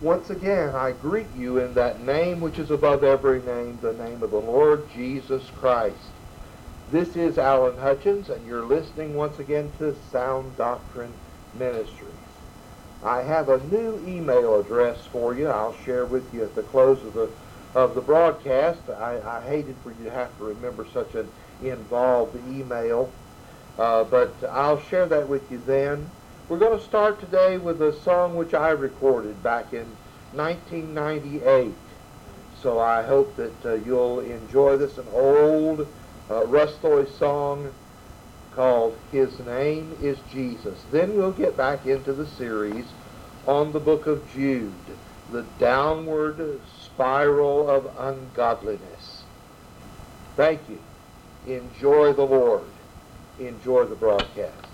Once again, I greet you in that name which is above every name, the name of the Lord Jesus Christ. This is Alan Hutchins, and you're listening once again to Sound Doctrine Ministries. I have a new email address for you. I'll share with you at the close of the broadcast. I hated for you to have to remember such an involved email, but I'll share that with you then. We're going to start today with a song which I recorded back in 1998. So I hope that you'll enjoy this, an old Russ Thoy song called His Name is Jesus. Then we'll get back into the series on the book of Jude, the downward spiral of ungodliness. Thank you. Enjoy the Lord. Enjoy the broadcast.